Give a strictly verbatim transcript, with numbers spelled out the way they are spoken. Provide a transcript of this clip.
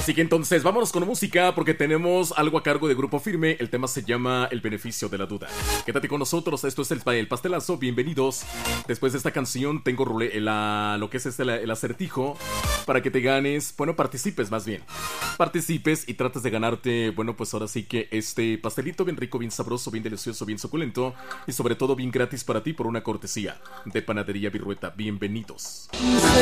Así que entonces vámonos con música porque tenemos algo a cargo de Grupo Firme. El tema se llama El beneficio de la duda. Quédate con nosotros, esto es el, el pastelazo, bienvenidos. Después de esta canción tengo rule, la, lo que es este, la, el acertijo para que te ganes, bueno, participes más bien. Participes y trates de ganarte, bueno, pues ahora sí que este pastelito bien rico, bien sabroso, bien delicioso, bien suculento y sobre todo bien gratis para ti por una cortesía de Panadería Virrueta. Bienvenidos.